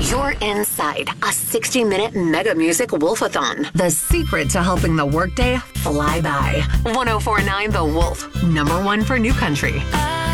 You're inside a 60-minute mega music wolfathon. The secret to helping the workday fly by. 104.9 The Wolf, #1 for New Country.